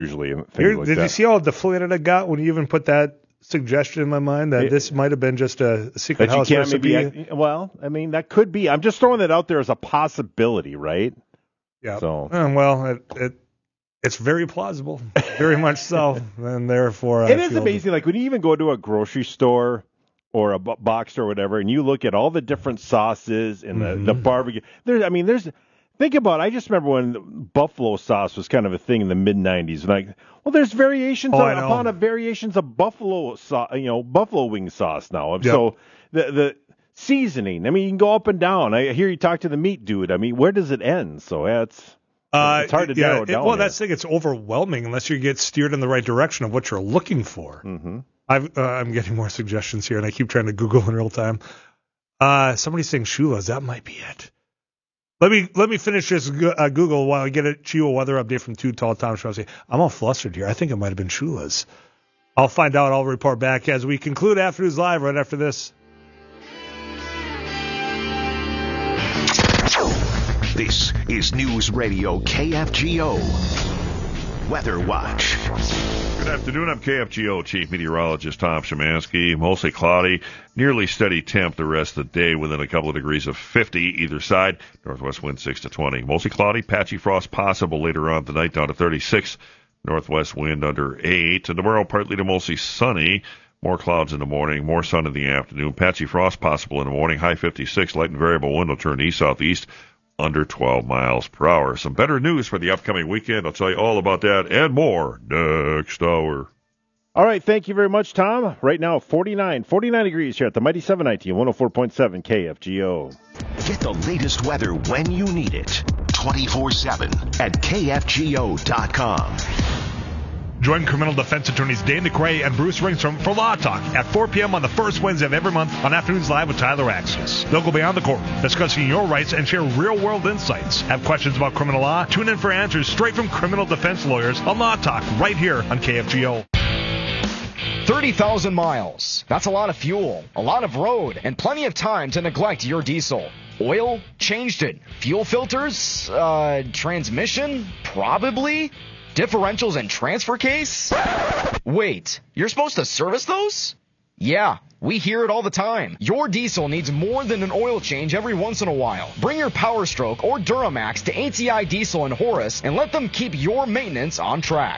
usually things like Did that. you see how deflated I got when you even put that suggestion in my mind that this might have been just a secret That house you can't recipe? well, I mean, that could be. I'm just throwing that out there as a possibility, right? Yeah. So. Well, it's very plausible, very much so, and therefore It is amazing. Like when you even go to a grocery store or a box store or whatever, and you look at all the different sauces and the barbecue. Think about it. I just remember when buffalo sauce was kind of a thing in the mid-'90s. Like, well, there's variations upon variations of buffalo wing sauce now. Yep. So the seasoning. I mean, you can go up and down. I hear you talk to the meat dude. I mean, where does it end? So it's hard to narrow down. Well, that's the thing. It's overwhelming unless you get steered in the right direction of what you're looking for. Mm-hmm. I'm getting more suggestions here, and I keep trying to Google in real time. Somebody's saying Shula's. That might be it. Let me finish this Google while I get a Chihuahua weather update from Too Tall Tom Schroesy. I'm all flustered here. I think it might have been Shula's. I'll find out. I'll report back as we conclude Afternoons Live right after this. This is News Radio KFGO Weather Watch. Good afternoon. I'm KFGO Chief Meteorologist Tom Szymanski. Mostly cloudy, nearly steady temp the rest of the day within a couple of degrees of 50 either side. Northwest wind 6 to 20. Mostly cloudy, patchy frost possible later on tonight down to 36. Northwest wind under 8. And tomorrow partly to mostly sunny. More clouds in the morning, more sun in the afternoon. Patchy frost possible in the morning. High 56. Light and variable wind will turn east-southeast. Under 12 miles per hour. Some better news for the upcoming weekend. I'll tell you all about that and more next hour. All right, thank you very much, Tom. Right now, 49 degrees here at the Mighty 719, 104.7 KFGO. Get the latest weather when you need it, 24/7 at KFGO.com. Join criminal defense attorneys Dane McRae and Bruce Ringstrom for Law Talk at 4 p.m. on the first Wednesday of every month on Afternoons Live with Tyler Axis. They'll go beyond the court, discussing your rights and share real-world insights. Have questions about criminal law? Tune in for answers straight from criminal defense lawyers on Law Talk right here on KFGO. 30,000 miles. That's a lot of fuel, a lot of road, and plenty of time to neglect your diesel. Oil? Changed it. Fuel filters? Transmission? Probably. Differentials and transfer case? Wait, you're supposed to service those? Yeah, we hear it all the time. Your diesel needs more than an oil change every once in a while. Bring your Power Stroke or Duramax to ATI Diesel in Horace and let them keep your maintenance on track.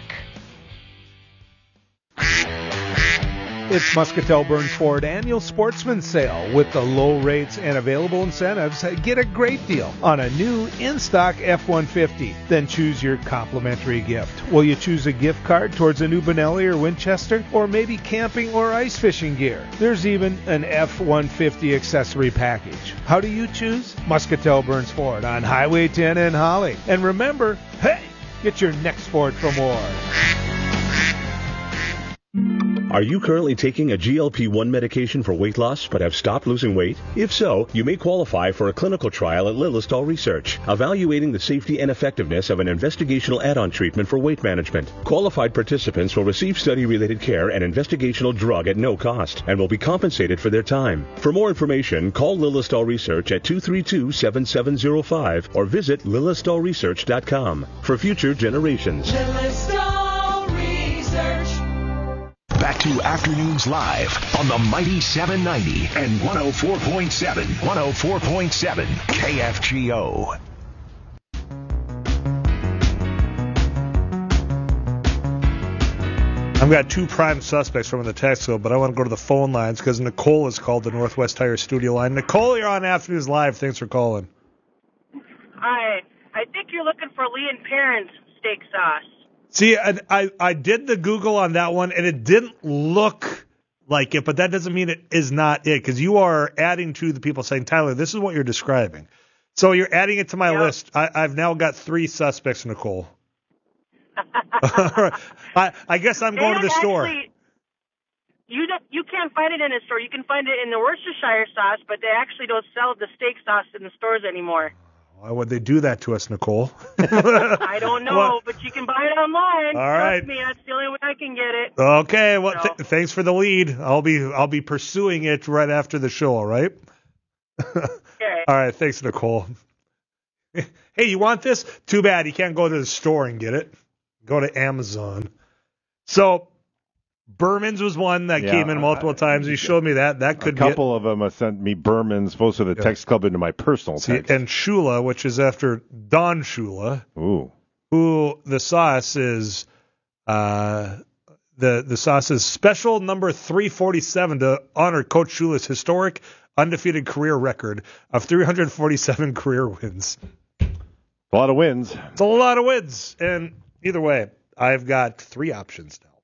It's Muscatel Burns Ford Annual Sportsman Sale. With the low rates and available incentives, get a great deal on a new in-stock F-150. Then choose your complimentary gift. Will you choose a gift card towards a new Benelli or Winchester? Or maybe camping or ice fishing gear? There's even an F-150 accessory package. How do you choose? Muscatel Burns Ford on Highway 10 in Holly. And remember, hey, get your next Ford from Ward. Are you currently taking a GLP-1 medication for weight loss but have stopped losing weight? If so, you may qualify for a clinical trial at Lillistal Research, evaluating the safety and effectiveness of an investigational add-on treatment for weight management. Qualified participants will receive study-related care and investigational drug at no cost and will be compensated for their time. For more information, call Lillistal Research at 232-7705 or visit lillistalresearch.com. For future generations. Back to Afternoons Live on the Mighty 790 and 104.7 KFGO. I've got two prime suspects from the text field, but I want to go to the phone lines because Nicole has called the Northwest Tire studio line. Nicole, you're on Afternoons Live. Thanks for calling. Hi. I think you're looking for Lee and Perrin's steak sauce. See, I did the Google on that one, and it didn't look like it, but that doesn't mean it is not it, because you are adding to the people saying, Tyler, this is what you're describing. So you're adding it to my list. I've now got 3 suspects, Nicole. I guess I'm going to the store. You can't find it in a store. You can find it in the Worcestershire sauce, but they actually don't sell the steak sauce in the stores anymore. Why would they do that to us, Nicole? I don't know, but you can buy it online. All right. Trust me, that's the only way I can get it. Okay, well, thanks for the lead. I'll be pursuing it right after the show, all right? Okay. All right, thanks, Nicole. Hey, you want this? Too bad you can't go to the store and get it. Go to Amazon. So Berman's was one that came in multiple times. He showed me that. That could be a couple of them have sent me Berman's, both of the text club into my personal text. And Shula, which is after Don Shula. Ooh. Who the sauce is the sauce is special number 347 to honor Coach Shula's historic undefeated career record of 347 career wins. A lot of wins. It's a lot of wins. And either way, I've got 3 options now.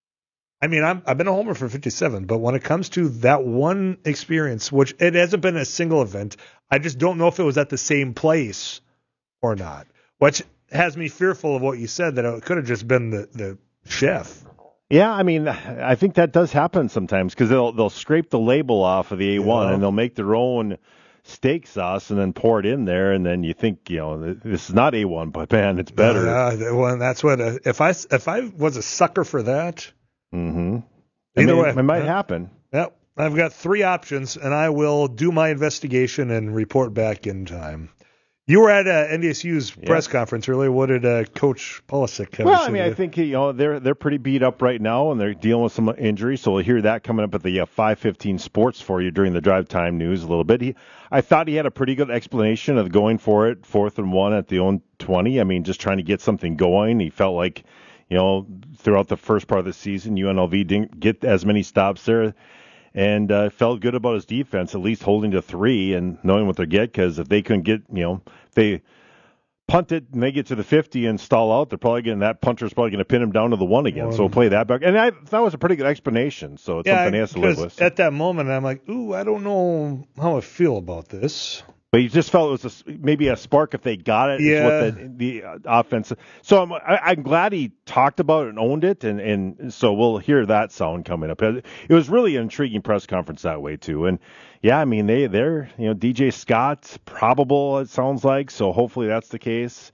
I mean, I've been a homer for 57, but when it comes to that one experience, which it hasn't been a single event, I just don't know if it was at the same place or not, which has me fearful of what you said, that it could have just been the chef. Yeah, I mean, I think that does happen sometimes because they'll scrape the label off of the A1 and they'll make their own steak sauce and then pour it in there, and then you think, this is not A1, but man, it's better. Well, that's what if I was a sucker for that. Mm-hmm. Either way, it might happen. Yep, I've got 3 options, and I will do my investigation and report back in time. You were at NDSU's press conference earlier. What did Coach Pulisic have to say? Well, I mean, I think they're pretty beat up right now, and they're dealing with some injuries. So we'll hear that coming up at the 5:15 Sports for you during the drive time news a little bit. I thought he had a pretty good explanation of going for it, 4th and 1 at the own 20. I mean, just trying to get something going. He felt like, throughout the first part of the season, UNLV didn't get as many stops there. And felt good about his defense, at least holding to 3 and knowing what they get. Because if they couldn't get, if they punt it and they get to the 50 and stall out, they're probably that punter's probably going to pin him down to the 1 again. So we'll play that back. And that was a pretty good explanation. So it's something he has to live with. At that moment, I'm like, I don't know how I feel about this. But you just felt it was maybe a spark if they got it. Yeah. Is what the offense. So I'm glad he talked about it and owned it, and so we'll hear that sound coming up. It was really an intriguing press conference that way too. And yeah, I mean they're DJ Scott probable, it sounds like. So hopefully that's the case.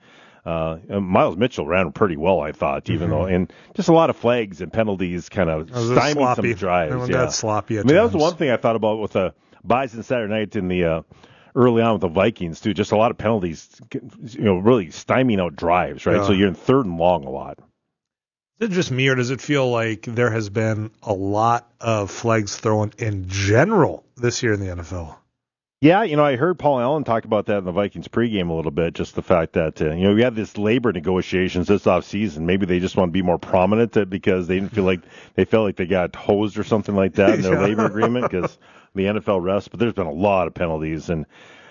Miles Mitchell ran pretty well, I thought, even though, and just a lot of flags and penalties kind of stymied some drives. That's sloppy. That was the one thing I thought about with the Bison Saturday night in the. Early on with the Vikings, too, just a lot of penalties, really stymieing out drives, right? Yeah. So you're in 3rd and long a lot. Is it just me, or does it feel like there has been a lot of flags thrown in general this year in the NFL? Yeah, I heard Paul Allen talk about that in the Vikings pregame a little bit, just the fact that, we had this labor negotiations this offseason. Maybe they just want to be more prominent because they didn't feel like they felt like they got hosed or something like that in their labor agreement because the NFL refs, but there's been a lot of penalties, and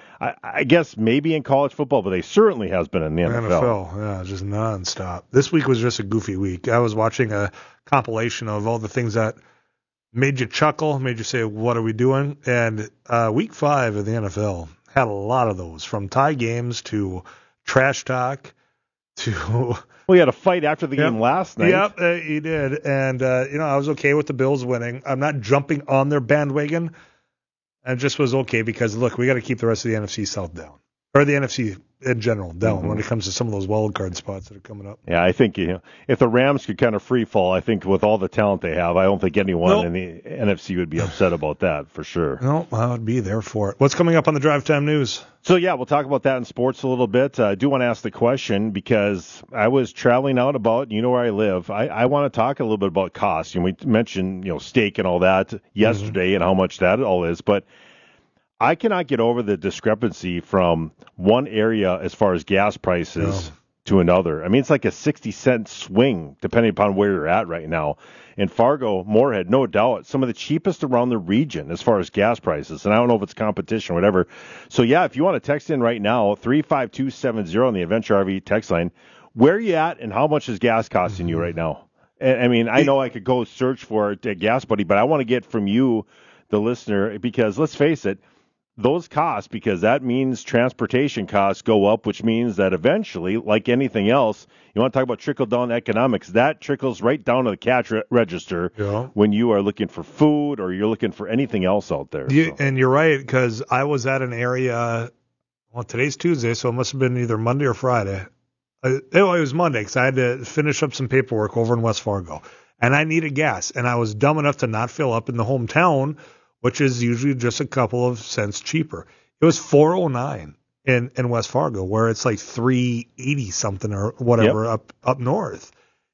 I guess maybe in college football, but they certainly has been in the NFL. Yeah, just nonstop. This week was just a goofy week. I was watching a compilation of all the things that made you chuckle, made you say, what are we doing? And week 5 of the NFL had a lot of those, from tie games to trash talk to... We had a fight after the game last night. Yep, he did. And, I was okay with the Bills winning. I'm not jumping on their bandwagon. I just was okay because, look, we got to keep the rest of the NFC South down. Or the NFC in general down when it comes to some of those wild card spots that are coming up. Yeah, I think if the Rams could kind of free fall, I think with all the talent they have, I don't think anyone in the NFC would be upset about that for sure. No, I would be there for it. What's coming up on the Drive Time News? So, yeah, we'll talk about that in sports a little bit. I do want to ask the question because I was traveling out about, where I live. I want to talk a little bit about cost. We mentioned, steak and all that yesterday and how much that all is. But I cannot get over the discrepancy from one area as far as gas prices to another. I mean, it's like a 60-cent swing depending upon where you're at right now. In Fargo, Moorhead, no doubt, some of the cheapest around the region as far as gas prices. And I don't know if it's competition or whatever. So, yeah, if you want to text in right now, 35270 on the Adventure RV text line, where are you at and how much is gas costing you right now? I mean, I know I could go search for it at Gas Buddy, but I want to get from you, the listener, because let's face it, those costs, because that means transportation costs go up, which means that eventually, like anything else, you want to talk about trickle-down economics, that trickles right down to the cash register when you are looking for food or you're looking for anything else out there. And you're right, because I was at an area, today's Tuesday, so it must have been either Monday or Friday. It was Monday, because I had to finish up some paperwork over in West Fargo, and I needed gas, and I was dumb enough to not fill up in the hometown, which is usually just a couple of cents cheaper. It was $4.09 in West Fargo, where it's like $3.80 something or whatever up north.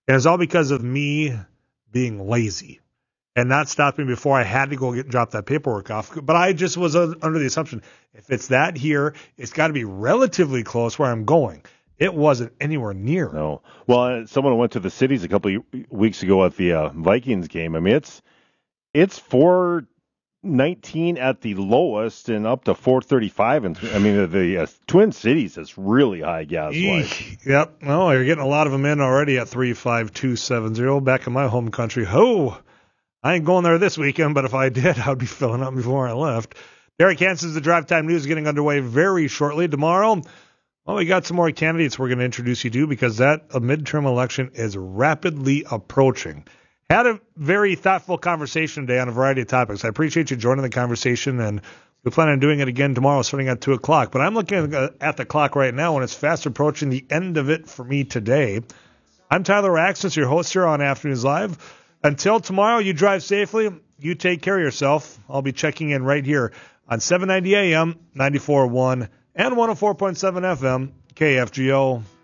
And it's all because of me being lazy and not stopping before I had to go drop that paperwork off. But I just was under the assumption, if it's that here, it's got to be relatively close where I'm going. It wasn't anywhere near. No. Well, someone went to the cities a couple of weeks ago at the Vikings game. I mean, it's 419 at the lowest and up to 435. And I mean, the Twin Cities is really high gas-wise. Yep. Well, you're getting a lot of them in already at 35270 back in my home country. I ain't going there this weekend, but if I did, I'd be filling up before I left. Derek Hansen's The Drive Time News getting underway very shortly. Tomorrow, well, we got some more candidates we're going to introduce you to because that midterm election is rapidly approaching. Had a very thoughtful conversation today on a variety of topics. I appreciate you joining the conversation, and we plan on doing it again tomorrow starting at 2 o'clock. But I'm looking at the clock right now, and it's fast approaching the end of it for me today. I'm Tyler Axis, your host here on Afternoons Live. Until tomorrow, you drive safely. You take care of yourself. I'll be checking in right here on 790 AM, 94.1, and 104.7 FM, KFGO.